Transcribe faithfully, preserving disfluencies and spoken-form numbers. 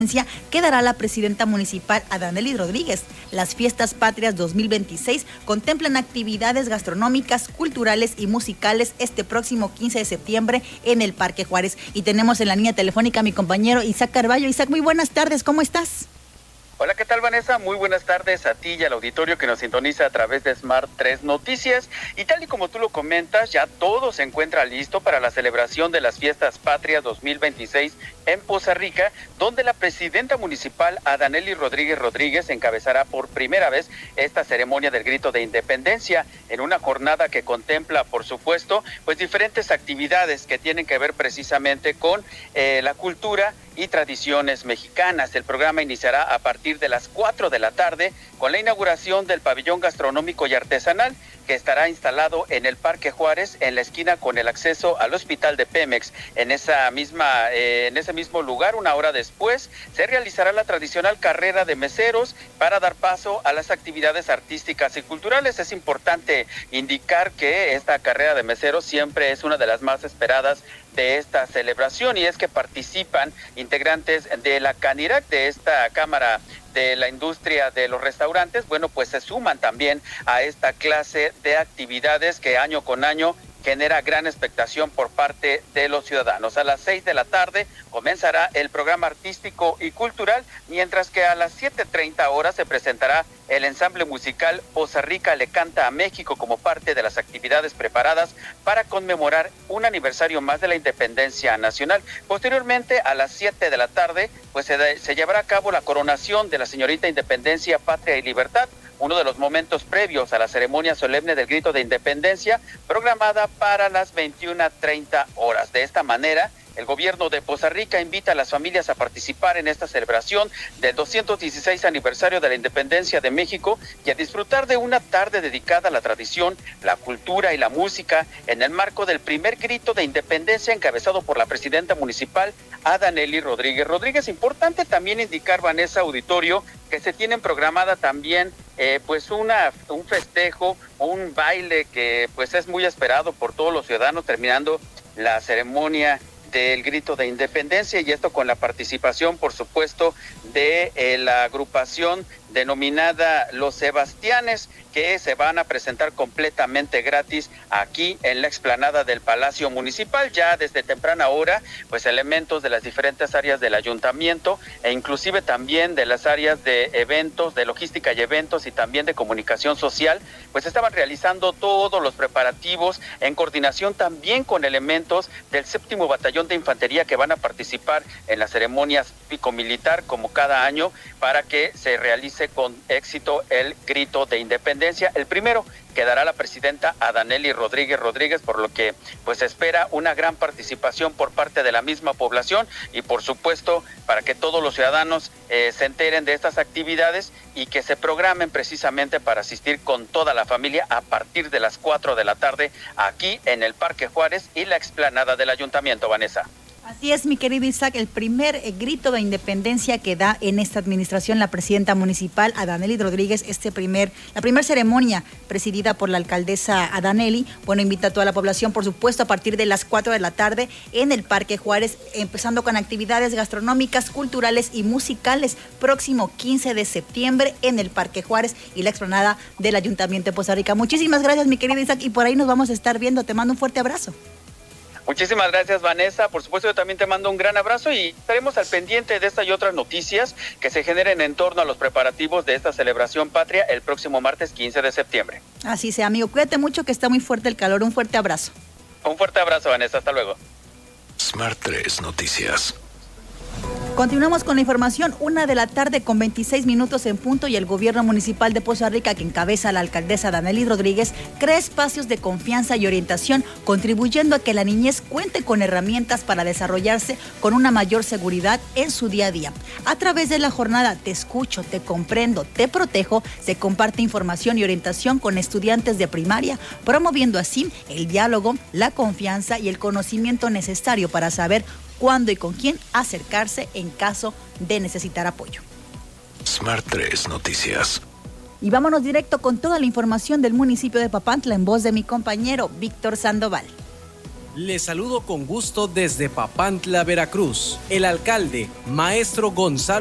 quedará la presidenta municipal Adanely Rodríguez. Las fiestas patrias dos mil veintiséis contemplan actividades gastronómicas, culturales y musicales este próximo quince de septiembre en el Parque Juárez. Y tenemos en la línea telefónica a mi compañero Isaac Carballo. Isaac, muy buenas tardes, ¿cómo estás? Hola, ¿qué tal, Vanessa? Muy buenas tardes a ti y al auditorio que nos sintoniza a través de Smart tres Noticias. Y tal y como tú lo comentas, ya todo se encuentra listo para la celebración de las Fiestas Patrias dos mil veintiséis en Poza Rica, donde la presidenta municipal Adanely Rodríguez Rodríguez encabezará por primera vez esta ceremonia del Grito de Independencia, en una jornada que contempla, por supuesto, pues diferentes actividades que tienen que ver precisamente con eh, la cultura y tradiciones mexicanas. El programa iniciará a partir de las cuatro de la tarde con la inauguración del pabellón gastronómico y artesanal, que estará instalado en el Parque Juárez, en la esquina con el acceso al hospital de Pemex. En esa misma, eh, en ese mismo lugar, una hora después, se realizará la tradicional carrera de meseros para dar paso a las actividades artísticas y culturales. Es importante indicar que esta carrera de meseros siempre es una de las más esperadas de esta celebración, y es que participan integrantes de la CANIRAC, de esta Cámara de la Industria de los Restaurantes. Bueno, pues se suman también a esta clase de actividades que año con año genera gran expectación por parte de los ciudadanos. A las seis de la tarde comenzará el programa artístico y cultural, mientras que a las siete treinta horas se presentará el ensamble musical Poza Rica le canta a México como parte de las actividades preparadas para conmemorar un aniversario más de la independencia nacional. Posteriormente, a las siete de la tarde, pues se, de, se llevará a cabo la coronación de la señorita Independencia, Patria y Libertad, uno de los momentos previos a la ceremonia solemne del Grito de Independencia, programada para las veintiuna treinta horas. De esta manera, el gobierno de Poza Rica invita a las familias a participar en esta celebración del doscientos dieciséis aniversario de la independencia de México y a disfrutar de una tarde dedicada a la tradición, la cultura y la música en el marco del primer grito de independencia encabezado por la presidenta municipal Adanely Rodríguez Rodríguez. Importante también indicar, Vanessa, auditorio, que se tienen programada también eh, pues una un festejo, un baile que pues es muy esperado por todos los ciudadanos, terminando la ceremonia del Grito de Independencia, y esto con la participación, por supuesto, de eh, la agrupación denominada Los Sebastianes, que se van a presentar completamente gratis aquí en la explanada del Palacio Municipal. Ya desde temprana hora, pues elementos de las diferentes áreas del ayuntamiento e inclusive también de las áreas de eventos, de logística y eventos y también de comunicación social, pues estaban realizando todos los preparativos en coordinación también con elementos del séptimo Batallón de Infantería, que van a participar en las ceremonias pico-militar como cada año, para que se realice con éxito el Grito de Independencia. El primero quedará la presidenta Adanely Rodríguez Rodríguez, por lo que pues espera una gran participación por parte de la misma población y por supuesto para que todos los ciudadanos eh, se enteren de estas actividades y que se programen precisamente para asistir con toda la familia a partir de las cuatro de la tarde aquí en el Parque Juárez y la explanada del ayuntamiento. Vanessa. Así es, mi querido Isaac, el primer eh, grito de independencia que da en esta administración la presidenta municipal Adanely Rodríguez, este primer, la primera ceremonia presidida por la alcaldesa Adanely. Bueno, invita a toda la población, por supuesto, a partir de las cuatro de la tarde en el Parque Juárez, empezando con actividades gastronómicas, culturales y musicales, próximo quince de septiembre en el Parque Juárez y la explanada del Ayuntamiento de Poza Rica. Muchísimas gracias, mi querido Isaac, y por ahí nos vamos a estar viendo. Te mando un fuerte abrazo. Muchísimas gracias, Vanessa. Por supuesto, yo también te mando un gran abrazo y estaremos al pendiente de esta y otras noticias que se generen en torno a los preparativos de esta celebración patria el próximo martes quince de septiembre. Así sea, amigo. Cuídate mucho, que está muy fuerte el calor. Un fuerte abrazo. Un fuerte abrazo, Vanessa. Hasta luego. Smart tres Noticias. Continuamos con la información, una de la tarde con veintiséis minutos en punto, y el gobierno municipal de Poza Rica, que encabeza la alcaldesa Adanely Rodríguez, crea espacios de confianza y orientación, contribuyendo a que la niñez cuente con herramientas para desarrollarse con una mayor seguridad en su día a día. A través de la jornada Te escucho, te comprendo, te protejo, se comparte información y orientación con estudiantes de primaria, promoviendo así el diálogo, la confianza y el conocimiento necesario para saber cuándo y con quién acercarse en caso de necesitar apoyo. Smart tres Noticias. Y vámonos directo con toda la información del municipio de Papantla en voz de mi compañero Víctor Sandoval. Les saludo con gusto desde Papantla, Veracruz. El alcalde, maestro Gonzalo